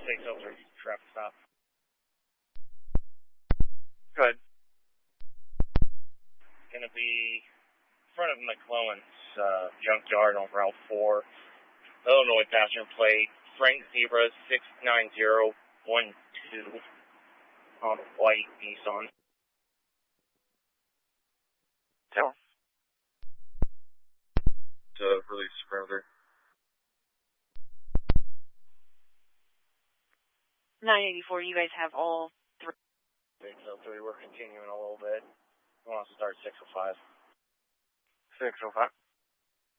603, traffic stop. Go ahead. Gonna be in front of McClellan's junkyard on Route 4. Illinois passenger plate, Frank Zebra 69012 on white Nissan. Tell. Release perimeter. 984, you guys have all 603, we're continuing a little bit. We want to start 605. 605.